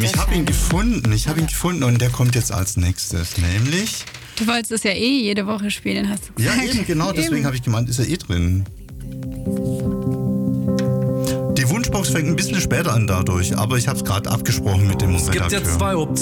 Ich habe ihn gefunden und der kommt jetzt als nächstes, nämlich... Du wolltest es ja jede Woche spielen, hast du gesagt. Ja, eben, genau, deswegen habe ich gemeint, ist er drin. Die Wunschbox fängt ein bisschen später an dadurch, aber ich habe es gerade abgesprochen mit dem Redakteur. Es gibt ja 2 Optionen.